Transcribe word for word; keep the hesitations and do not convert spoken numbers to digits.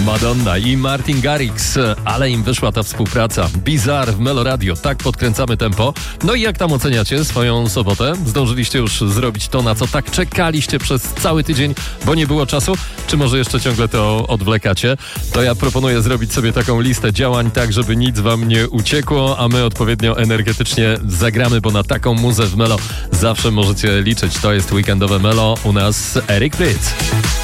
Madonna i Martin Garrix, ale im wyszła ta współpraca. Bizarre w Melo Radio, tak podkręcamy tempo. No i jak tam oceniacie swoją sobotę? Zdążyliście już zrobić to, na co tak czekaliście przez cały tydzień, bo nie było czasu? Czy może jeszcze ciągle to odwlekacie? To ja proponuję zrobić sobie taką listę działań, tak żeby nic wam nie uciekło, a my odpowiednio energetycznie zagramy, bo na taką muzę w Melo zawsze możecie liczyć. To jest weekendowe Melo, u nas Eric Prydz.